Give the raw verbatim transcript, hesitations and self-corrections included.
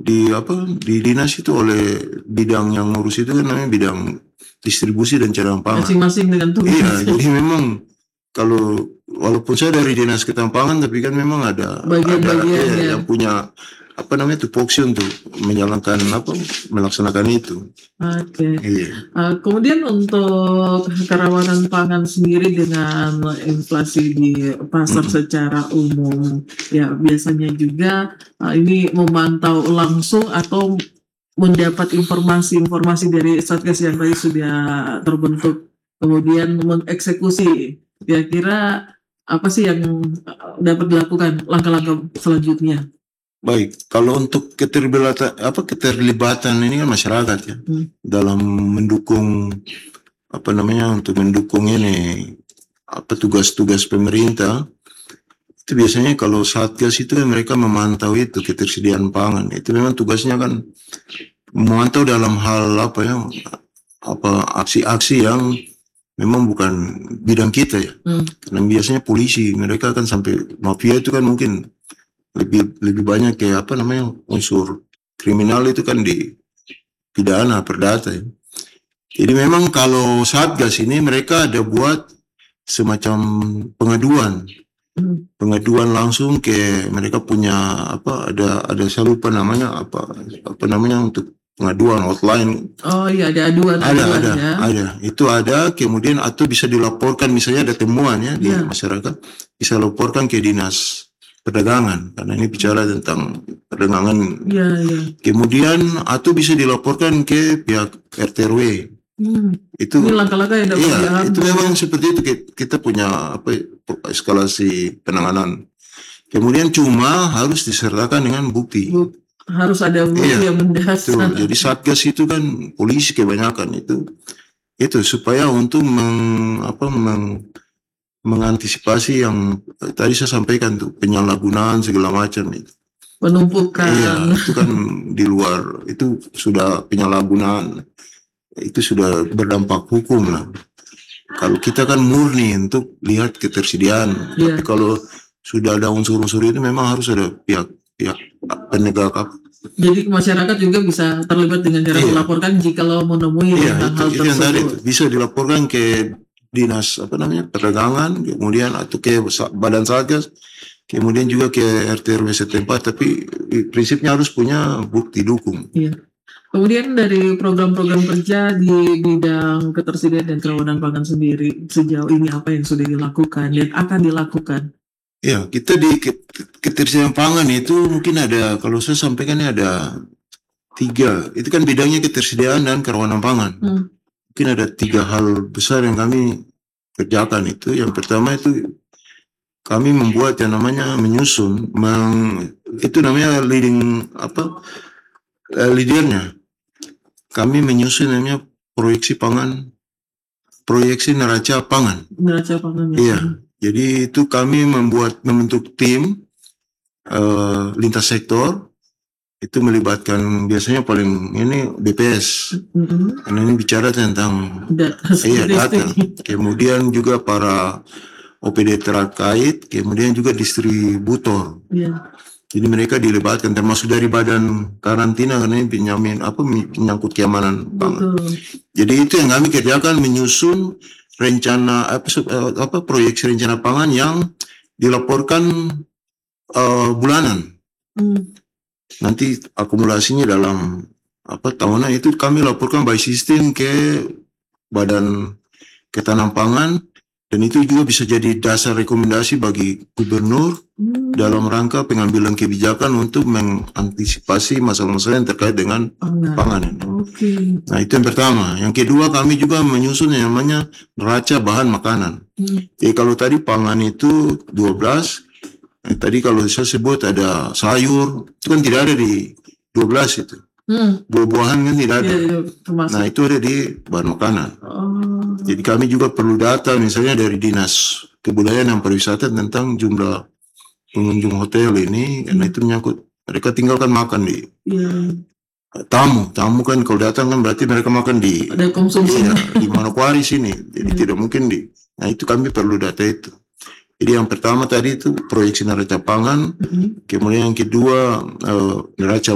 di apa di dinas itu oleh bidang yang ngurus itu kan namanya bidang distribusi dan cadangan pangan. Masing-masing dengan tugas. Iya, jadi memang kalau walaupun saya dari dinas ketahanan tapi kan memang ada ada ya, yang punya apa namanya tupoksi untuk menjalankan apa melaksanakan itu. Oke. Okay. Iya. Uh, kemudian untuk kerawanan pangan sendiri dengan inflasi di pasar mm-hmm. secara umum, ya biasanya juga uh, ini memantau langsung atau mendapat informasi-informasi dari Satgas yang tadi sudah terbentuk, kemudian mengeksekusi. Kira-kira apa sih yang dapat dilakukan langkah-langkah selanjutnya? Baik, kalau untuk keterlibatan apa keterlibatan ini kan masyarakat ya hmm. dalam mendukung apa namanya untuk mendukung ini apa tugas-tugas pemerintah itu biasanya kalau Satgas itu mereka memantau itu ketersediaan pangan itu memang tugasnya kan memantau dalam hal apa ya apa aksi-aksi yang memang bukan bidang kita ya hmm. karena biasanya polisi mereka kan sampai mafia itu kan mungkin lebih lebih banyak kayak apa namanya unsur kriminal itu kan di pidana perdata ya. Jadi memang kalau Satgas ini mereka ada buat semacam pengaduan hmm. pengaduan langsung ke mereka punya apa ada ada saya lupa namanya apa apa namanya untuk pengaduan hotline. Oh iya ada aduan ada aduan, ada ya. ada itu ada kemudian atau bisa dilaporkan misalnya ada temuan ya di yeah. masyarakat bisa laporkan ke dinas perdagangan karena ini bicara tentang perdagangan. Ya, ya. Kemudian atau bisa dilaporkan ke pihak R T R W. Hmm. Itu ini langkah-langkah yang dapat iya, itu memang seperti itu kita punya apa eskalasi penanganan. Kemudian cuma harus disertakan dengan bukti. Buk, harus ada bukti iya, yang mendasar. Jadi Satgas itu kan polisi kebanyakan itu itu supaya untuk meng, apa meng mengantisipasi yang tadi saya sampaikan tuh penyalahgunaan segala macam itu penumpukan iya itu kan di luar itu sudah penyalahgunaan itu sudah berdampak hukum lah kalau kita kan murni untuk lihat ketersediaan yeah. Tapi kalau sudah ada unsur-unsur itu memang harus ada pihak-pihak penegak apa jadi masyarakat juga bisa terlibat dengan cara yeah. melaporkan jika lo menemui yeah, hal-hal itu, tersebut itu tadi, bisa dilaporkan ke dinas apa namanya perdagangan kemudian atau ke badan Satgas kemudian juga ke R T R W setempat tapi prinsipnya harus punya bukti dukung. Iya. Kemudian dari program-program kerja di bidang ketersediaan dan kerawanan pangan sendiri sejauh ini apa yang sudah dilakukan dan akan dilakukan? Ya kita di ketersediaan pangan itu mungkin ada kalau saya sampaikan ada tiga itu kan bidangnya ketersediaan dan kerawanan pangan. Hmm. Mungkin ada tiga hal besar yang kami kerjakan itu. Yang pertama itu kami membuat yang namanya menyusun, meng, itu namanya leading apa uh, leadernya. Kami menyusun namanya proyeksi pangan, proyeksi neraca pangan. Neraca pangan. Ya. Iya. Jadi itu kami membuat membentuk tim uh, lintas sektor. Itu melibatkan biasanya paling ini B P S mm-hmm. karena ini bicara tentang data, iya, data. Kemudian juga para O P D terkait kemudian juga distributor yeah. Jadi mereka dilibatkan termasuk dari badan karantina karena ini penyamin apa menyangkut keamanan pangan. Jadi itu yang kami kerjakan menyusun rencana apa, apa proyeksi rencana pangan yang dilaporkan uh, bulanan mm. Nanti akumulasinya dalam apa tahunan itu kami laporkan by sistem ke badan ketahanan pangan dan itu juga bisa jadi dasar rekomendasi bagi gubernur hmm. dalam rangka pengambilan kebijakan untuk mengantisipasi masalah-masalah yang terkait dengan oh, pangan. Okay. Nah itu yang pertama. Yang kedua kami juga menyusun yang namanya neraca bahan makanan. Hmm. Jadi kalau tadi pangan itu dua belas. Nah, tadi kalau saya sebut ada sayur, itu kan tidak ada di dua belas itu. Hmm. Buah-buahan kan tidak ada. Ya, ya, nah, itu ada di bahan makanan. Oh. Jadi kami juga perlu data misalnya dari Dinas Kebudayaan dan Pariwisata tentang jumlah pengunjung hotel ini, hmm. karena itu menyangkut mereka tinggalkan makan di ya. tamu. Tamu kan kalau datang kan berarti mereka makan di ada konsumsi ya, di Manokwari sini. Jadi hmm. tidak mungkin di. Nah, itu kami perlu data itu. Jadi yang pertama tadi itu proyeksi neraca pangan, mm-hmm. kemudian yang kedua uh, neraca